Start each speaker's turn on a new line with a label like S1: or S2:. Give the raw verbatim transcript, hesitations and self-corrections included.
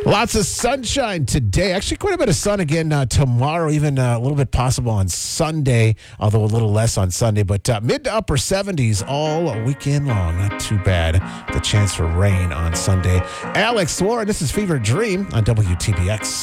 S1: Lots of sunshine today. Actually, quite a bit of sun again uh, tomorrow, even uh, a little bit possible on Sunday, although a little less on Sunday. But uh, mid to upper seventies all weekend long. Not too bad. The chance for rain on Sunday. Alex Warren, this is Fever Dream on W T B X.